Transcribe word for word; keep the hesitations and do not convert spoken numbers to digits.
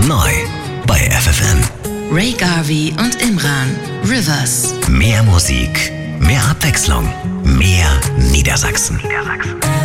Neu bei F F M. Ray Garvey und Imran. Rivers. Mehr Musik, mehr Abwechslung, mehr Niedersachsen.